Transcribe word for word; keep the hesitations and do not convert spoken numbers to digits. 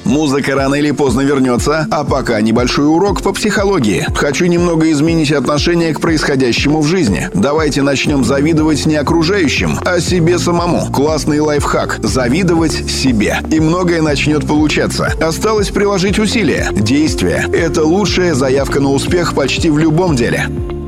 Музыка рано или поздно вернется, а пока небольшой урок по психологии. Хочу немного изменить отношение к происходящему в жизни. Давайте начнем завидовать не окружающим, а себе самому. Классный лайфхак – завидовать себе. И многое начнет получаться. Осталось приложить усилия. Действие – это лучшая заявка на успех почти в любом деле.